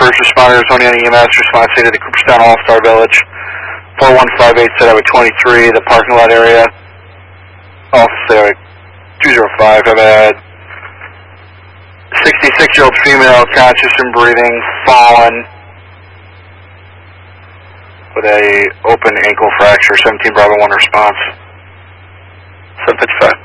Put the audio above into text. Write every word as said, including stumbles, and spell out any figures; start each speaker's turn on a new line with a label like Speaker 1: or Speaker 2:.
Speaker 1: first responders, one E M S response to the Cooperstown All-Star Village. four one five eight, set up at twenty-three, the parking lot area. Also set up at two oh five, I've had sixty-six-year-old female, conscious and breathing, fallen with a open ankle fracture, seventeen Bravo one response. seven fifty-five.